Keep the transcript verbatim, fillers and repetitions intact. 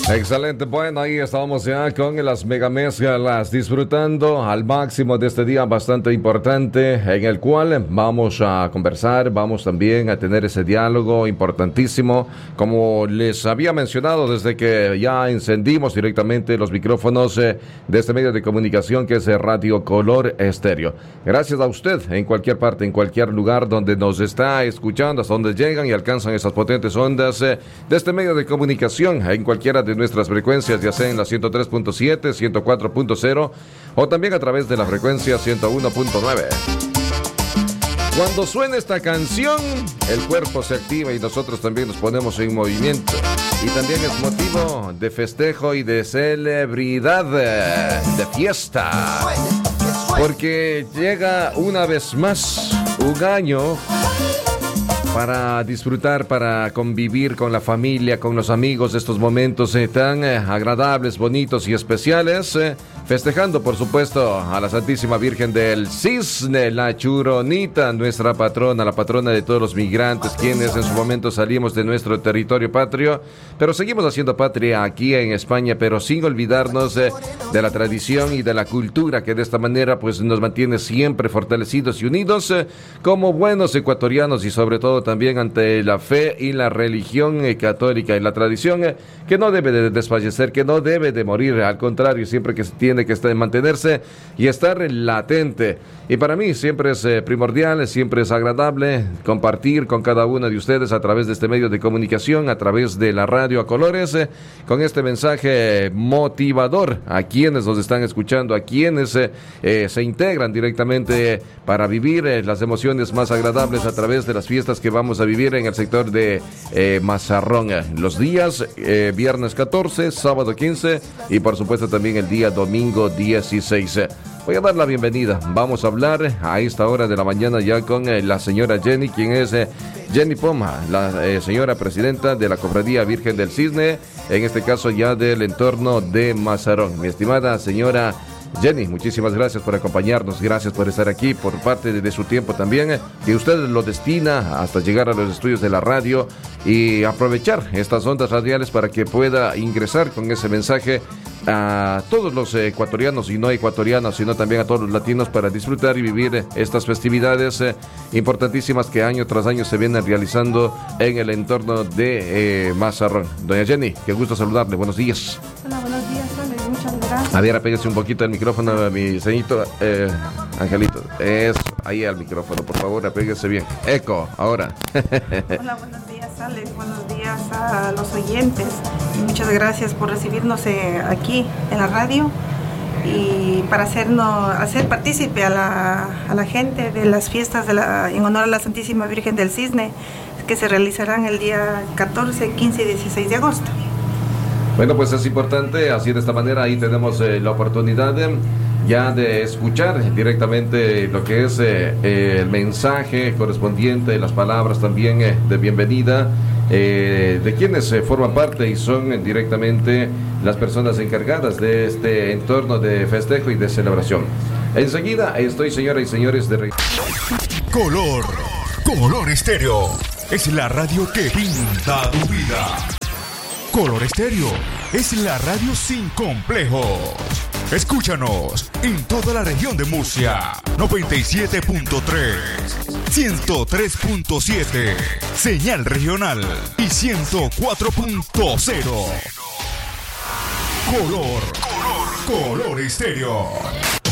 Excelente, bueno, ahí estamos ya con las megamezclas, disfrutando al máximo de este día bastante importante en el cual vamos a conversar, vamos también a tener ese diálogo importantísimo, como les había mencionado desde que ya encendimos directamente los micrófonos eh, de este medio de comunicación que es Radio Color Estéreo. Gracias a usted en cualquier parte, en cualquier lugar donde nos está escuchando, hasta donde llegan y alcanzan esas potentes ondas eh, de este medio de comunicación, en cualquiera de nuestras frecuencias, ya sea en la ciento tres punto siete, ciento cuatro punto cero o también a través de la frecuencia ciento uno punto nueve. Cuando suena esta canción, el cuerpo se activa y nosotros también nos ponemos en movimiento. Y también es motivo de festejo y de celebridad, de fiesta. Porque llega una vez más un año para disfrutar, para convivir con la familia, con los amigos, estos momentos eh, tan eh, agradables, bonitos y especiales, eh, festejando por supuesto a la Santísima Virgen del Cisne, la Churonita, nuestra patrona, la patrona de todos los migrantes, quienes en su momento salimos de nuestro territorio patrio, pero seguimos haciendo patria aquí en España, pero sin olvidarnos eh, de la tradición y de la cultura que de esta manera pues nos mantiene siempre fortalecidos y unidos eh, como buenos ecuatorianos y sobre todo también ante la fe y la religión eh, católica y la tradición eh, que no debe de desfallecer, que no debe de morir, al contrario, siempre que tiene que estar, mantenerse y estar latente. Y para mí siempre es eh, primordial, siempre es agradable compartir con cada uno de ustedes a través de este medio de comunicación, a través de la radio a colores, eh, con este mensaje motivador a quienes nos están escuchando, a quienes eh, eh, se integran directamente para vivir eh, las emociones más agradables a través de las fiestas que vamos a vivir en el sector de eh, Mazarrón. Los días eh, viernes catorce, sábado quince y por supuesto también el día domingo dieciséis. Voy a dar la bienvenida. Vamos a hablar a esta hora de la mañana ya con eh, la señora Jenny, quien es eh, Jenny Poma, la eh, señora presidenta de la Cofradía Virgen del Cisne, en este caso ya del entorno de Mazarrón. Mi estimada señora Jenny, muchísimas gracias por acompañarnos, gracias por estar aquí, por parte de, de su tiempo también, que usted lo destina hasta llegar a los estudios de la radio y aprovechar estas ondas radiales para que pueda ingresar con ese mensaje a todos los ecuatorianos y no ecuatorianos, sino también a todos los latinos para disfrutar y vivir estas festividades eh, importantísimas que año tras año se vienen realizando en el entorno de eh, Mazarrón. Doña Jenny, qué gusto saludarle, buenos días. Hola, buenos días, Ale, muchas gracias. A ver, apéguese un poquito el micrófono a mi señorito, eh, Angelito. Eso, ahí al micrófono, por favor, apéguese bien. Eco, ahora. Hola, buenos días, Ale. Buenos días a los oyentes. Muchas gracias por recibirnos eh, aquí en la radio y para hacernos, hacer partícipe a la, a la gente de las fiestas de la, en honor a la Santísima Virgen del Cisne, que se realizarán el día catorce, quince y dieciséis de agosto. Bueno, pues es importante, así de esta manera ahí tenemos eh, la oportunidad eh, ya de escuchar directamente lo que es eh, eh, el mensaje correspondiente, las palabras también eh, de bienvenida eh, de quienes eh, forman parte y son eh, directamente las personas encargadas de este entorno de festejo y de celebración. Enseguida estoy, señoras y señores, de... Color, Color Estéreo, es la radio que pinta tu vida. Color Estéreo es la radio sin complejos. Escúchanos en toda la región de Murcia, noventa y siete punto tres, ciento tres punto siete, señal regional y ciento cuatro punto cero. Color, Color, Color Estéreo.